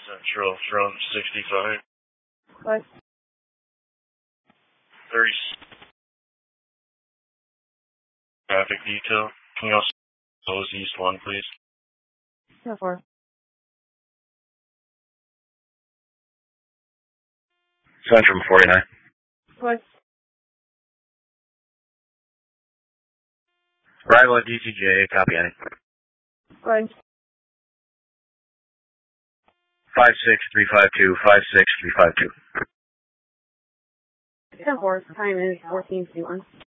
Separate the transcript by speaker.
Speaker 1: Central from 65.
Speaker 2: What?
Speaker 1: 30. Traffic detail. Can you also close East 1, please?
Speaker 2: Yeah, 4.
Speaker 3: Central 49.
Speaker 2: What?
Speaker 3: Arrival at DCJ, copy any.
Speaker 2: What?
Speaker 3: 56352, 56352.
Speaker 2: 10-4, time is 14:51.